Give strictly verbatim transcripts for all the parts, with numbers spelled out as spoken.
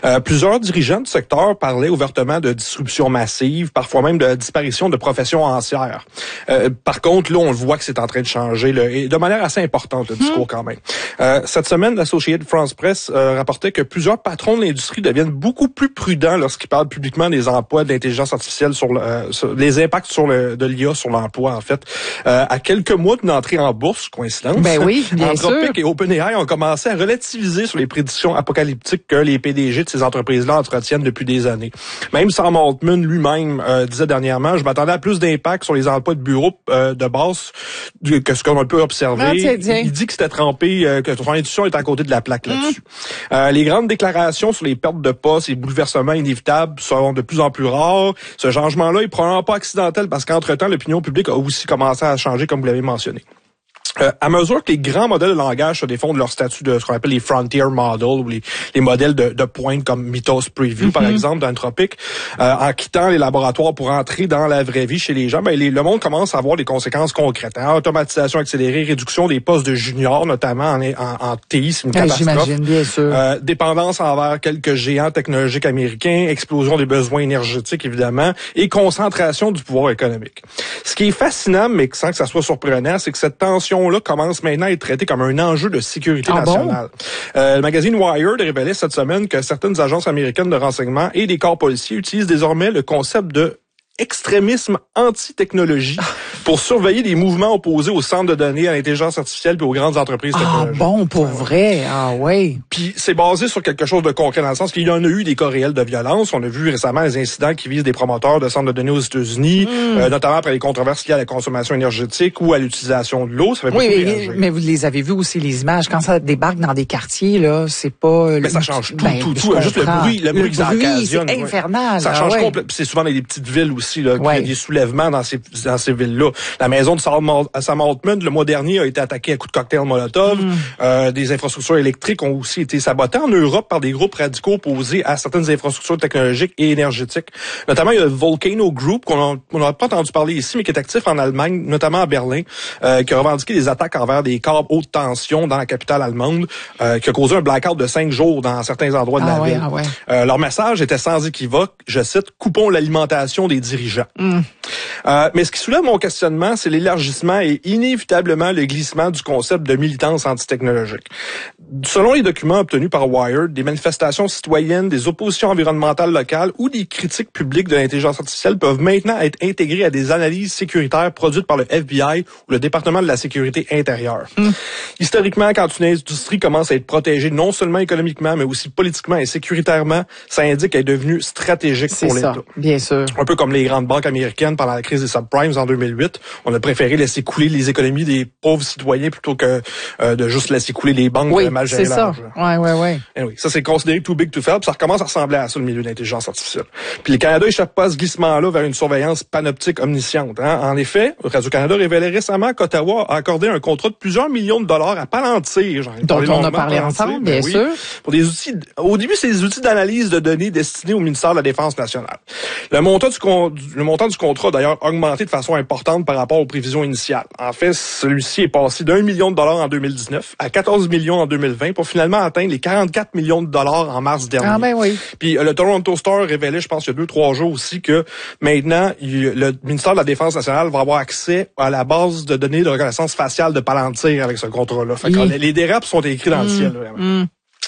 Euh, plusieurs dirigeants du secteur parlaient ouvertement de disruption massive, parfois même de disparition de professions entières. Euh, par contre, là, on voit que c'est en train de changer, là, et de manière assez importante, le discours quand même. Euh, cette semaine, l'Associated France Press euh, rapportait que plusieurs patrons de l'industrie deviennent beaucoup plus prudents lorsqu'ils parlent publiquement des emplois de l'intelligence artificielle, sur, le, euh, sur les impacts sur le, de l'I A sur l'emploi, en fait. Euh, à quelques mois d'une entrée en bourse, coïncidence, ben oui, bien Anthropic sûr. et OpenAI ont commencé à relativiser sur les prédictions apocalyptiques que les P D G de ces entreprises-là entretiennent depuis des années. Même Sam Altman lui-même euh, disait dernièrement, je m'attendais à plus d'impact sur les emplois de bureau euh, de base que ce qu'on peut observer. Ah, tiens, tiens. Il dit que c'était trempé, euh, que son institution est à côté de la plaque là-dessus. Mmh. Euh, les grandes déclarations sur les pertes de postes et bouleversements inévitables seront de plus en plus rares. Ce changement-là est probablement pas accidentel parce qu'entre-temps, l'opinion publique a aussi commencé à changer, comme vous l'avez mentionné. Euh, à mesure que les grands modèles de langage se défendent de leur statut de ce qu'on appelle les frontier models ou les, les modèles de, de pointe comme Mythos Preview, mm-hmm. par exemple, d'Anthropic, euh, en quittant les laboratoires pour entrer dans la vraie vie chez les gens, ben les, le monde commence à avoir des conséquences concrètes. Hein? Automatisation accélérée, réduction des postes de juniors, notamment en, en, en T I, c'est une catastrophe. J'imagine, bien sûr. Euh, dépendance envers quelques géants technologiques américains, explosion des besoins énergétiques, évidemment, et concentration du pouvoir économique. Ce qui est fascinant, mais sans que ça soit surprenant, c'est que cette tension là commence maintenant à être traité comme un enjeu de sécurité ah nationale. Bon? Euh, le magazine Wired révélait cette semaine que certaines agences américaines de renseignement et des corps policiers utilisent désormais le concept de extrémisme anti-technologie pour surveiller les mouvements opposés aux centres de données, à l'intelligence artificielle et aux grandes entreprises technologiques. Ah bon, pour vrai? Ah oui. Puis c'est basé sur quelque chose de concret dans le sens qu'il y en a eu des cas réels de violence. On a vu récemment des incidents qui visent des promoteurs de centres de données aux États-Unis, mm. euh, notamment après les controverses liées à la consommation énergétique ou à l'utilisation de l'eau. Ça fait beaucoup oui, réagir. mais vous les avez vus aussi, les images. Quand ça débarque dans des quartiers, là, c'est pas... Mais ça change tout, ben, tout, tout. Juste le bruit, le bruit le que ça bruit, occasionne. c'est ouais. infernal. Ça ah, change ouais. complètement. C'est souvent dans des petites villes aussi. Là, ouais. qu'il y a des soulèvements dans ces, dans ces villes-là. La maison de Sam Altman, le mois dernier, a été attaquée à coups de cocktail Molotov. Mm. Euh, des infrastructures électriques ont aussi été sabotées en Europe par des groupes radicaux opposés à certaines infrastructures technologiques et énergétiques. Notamment, il y a le Volcano Group, qu'on n'a pas entendu parler ici, mais qui est actif en Allemagne, notamment à Berlin, euh, qui a revendiqué des attaques envers des câbles haute tension dans la capitale allemande, euh, qui a causé un blackout de cinq jours dans certains endroits de ah la ouais, ville. Ah ouais. euh, leur message était sans équivoque, je cite, « Coupons l'alimentation des dirigeants mm. ». Euh, mais ce qui soulève mon questionnement, c'est l'élargissement et inévitablement le glissement du concept de militance antitechnologique. Selon les documents obtenus par Wired, des manifestations citoyennes, des oppositions environnementales locales ou des critiques publiques de l'intelligence artificielle peuvent maintenant être intégrées à des analyses sécuritaires produites par le F B I ou le département de la sécurité intérieure. Mm. Historiquement, quand une industrie commence à être protégée non seulement économiquement, mais aussi politiquement et sécuritairement, ça indique qu'elle est devenue stratégique pour l'État. C'est ça, bien sûr. Un peu comme les grandes banques américaines pendant la crise des subprimes en deux mille huit. On a préféré laisser couler les économies des pauvres citoyens plutôt que euh, de juste laisser couler les banques oui, de mal gérer l'argent. Oui, c'est ça. Ouais, ouais, ouais. Anyway, ça, c'est considéré too big to fail, puis ça recommence à ressembler à ça, le milieu de l'intelligence artificielle. Puis le Canada échappe pas à ce glissement-là vers une surveillance panoptique omnisciente. Hein. En effet, Radio-Canada révélait récemment qu'Ottawa a accordé un contrat de plusieurs millions de dollars à Palantir. Genre, dont on a parlé Palantir, ensemble, ben bien oui, sûr. Pour des outils, au début, c'est des outils d'analyse de données destinés au ministère de la Défense nationale. Le montant du, con, le montant du contrat a d'ailleurs augmenté de façon importante par rapport aux prévisions initiales. En fait, celui-ci est passé d'un million de dollars en deux mille dix-neuf à quatorze millions en deux mille vingt pour finalement atteindre les quarante-quatre millions de dollars en mars dernier. Ah ben oui. Puis euh, le Toronto Star révélait, je pense, il y a deux, trois jours aussi, que maintenant, il, le ministère de la Défense nationale va avoir accès à la base de données de reconnaissance faciale de Palantir avec ce contrat-là. Fait que, les, les dérapes sont écrits dans mmh. le ciel, vraiment. Mmh.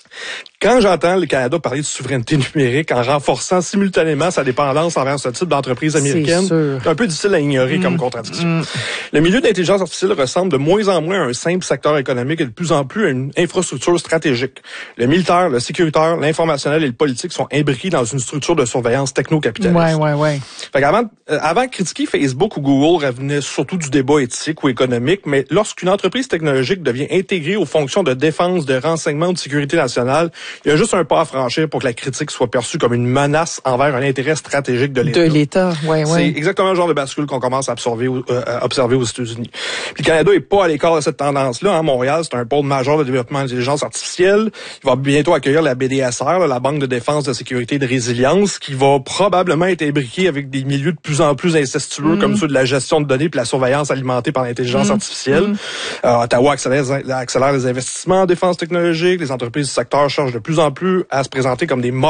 Quand j'entends le Canada parler de souveraineté numérique en renforçant simultanément sa dépendance envers ce type d'entreprise américaine, c'est un peu difficile à ignorer mmh. comme contradiction. Mmh. Le milieu de l'intelligence artificielle ressemble de moins en moins à un simple secteur économique et de plus en plus à une infrastructure stratégique. Le militaire, le sécuritaire, l'informationnel et le politique sont imbriqués dans une structure de surveillance techno-capitaliste. Ouais, ouais, ouais. Fait qu'avant, euh, avant de critiquer Facebook ou Google revenait surtout du débat éthique ou économique, mais lorsqu'une entreprise technologique devient intégrée aux fonctions de défense, de renseignement ou de sécurité nationale, il y a juste un pas à franchir pour que la critique soit perçue comme une menace envers un intérêt stratégique de l'État. De l'État, oui, oui. C'est exactement le genre de bascule qu'on commence à, absorber, euh, à observer aux États-Unis. Puis le Canada est pas à l'écart de cette tendance-là. Hein. Montréal, c'est un pôle majeur de développement de l'intelligence artificielle. Il va bientôt accueillir la B D S R, là, la Banque de défense, de sécurité et de résilience, qui va probablement être imbriquée avec des milieux de plus en plus incestueux, mmh. comme ceux de la gestion de données et la surveillance alimentée par l'intelligence mmh. artificielle. Mmh. Euh, Ottawa accélère, accélère les investissements en défense technologique. Les entreprises du secteur cherchent de plus en plus à se présenter comme des